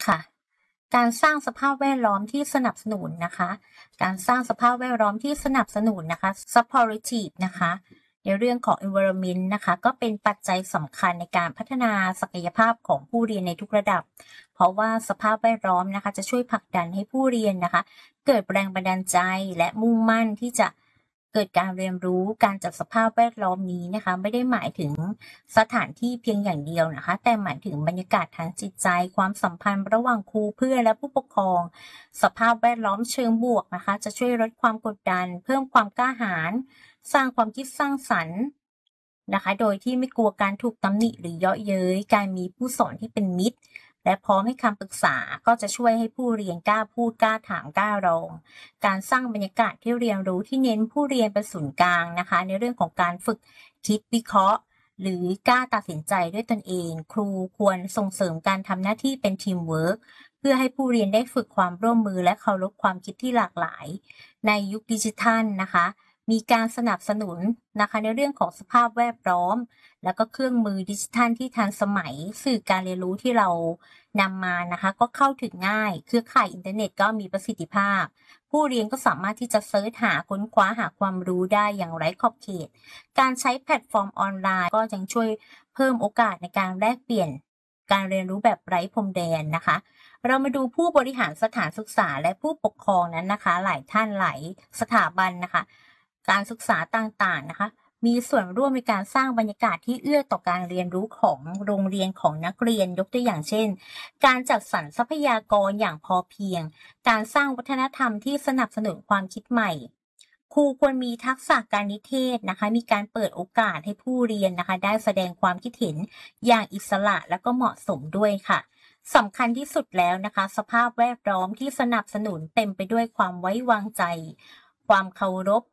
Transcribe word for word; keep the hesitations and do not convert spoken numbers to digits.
ค่ะการสร้างสภาพแวดล้อมที่สนับสนุนนะคะการสร้างสภาพแวดล้อมที่สนับสนุนนะคะ supportive นะคะในเรื่องของ environment นะคะก็เป็นปัจจัยสำคัญในการพัฒนาศักยภาพของผู้เรียนในทุกระดับเพราะว่าสภาพแวดล้อมนะคะจะช่วยผลักดันให้ผู้เรียนนะคะเกิดแรงบันดาลใจและมุ่งมั่นที่จะเกิดการเรียนรู้การจัดสภาพแวดล้อมนี้นะคะไม่ได้หมายถึงสถานที่เพียงอย่างเดียวนะคะแต่หมายถึงบรรยากาศทางจิตใจความสัมพันธ์ระหว่างครูเพื่อนและผู้ปกครองสภาพแวดล้อมเชิงบวกนะคะจะช่วยลดความกดดันเพิ่มความกล้าหาญสร้างความคิดสร้างสรรค์นะคะโดยที่ไม่กลัวการถูกตำหนิหรือเยาะเย้ยการมีผู้สอนที่เป็นมิตรและพร้อมให้คำปรึกษาก็จะช่วยให้ผู้เรียนกล้าพูดกล้าถามกล้าลองการสร้างบรรยากาศที่เรียนรู้ที่เน้นผู้เรียนเป็นศูนย์กลางนะคะในเรื่องของการฝึกคิดวิเคราะห์หรือกล้าตัดสินใจด้วยตนเองครูควรส่งเสริมการทำหน้าที่เป็นทีมเวิร์คเพื่อให้ผู้เรียนได้ฝึกความร่วมมือและเคารพความคิดที่หลากหลายในยุคดิจิทัลนะคะมีการสนับสนุนนะคะในเรื่องของสภาพแวดล้อมแล้วก็เครื่องมือดิจิทัลที่ทันสมัยสื่อการเรียนรู้ที่เรานำมานะคะก็เข้าถึงง่ายเครือข่ายอินเทอร์เน็ตก็มีประสิทธิภาพผู้เรียนก็สามารถที่จะเซิร์ชหาค้นคว้าหาความรู้ได้อย่างไร้ขอบเขตการใช้แพลตฟอร์มออนไลน์ก็ยังช่วยเพิ่มโอกาสในการแลกเปลี่ยนการเรียนรู้แบบไร้พรมแดนนะคะเรามาดูผู้บริหารสถานศึกษาและผู้ปกครองนั้นนะคะหลายท่านหลายสถาบันนะคะการศึกษาต่างๆนะคะมีส่วนร่วมในการสร้างบรรยากาศที่เอื้อต่อการเรียนรู้ของโรงเรียนของนักเรียนยกตัวอย่างเช่นการจัดสรรทรัพยากรอย่างพอเพียงการสร้างวัฒนธรรมที่สนับสนุนความคิดใหม่ครูควรมีทักษะการนิเทศนะคะมีการเปิดโอกาสให้ผู้เรียนนะคะได้แสดงความคิดเห็นอย่างอิสระและก็เหมาะสมด้วยค่ะสำคัญที่สุดแล้วนะคะสภาพแวดล้อมที่สนับสนุนเต็มไปด้วยความไว้วางใจความเคารพ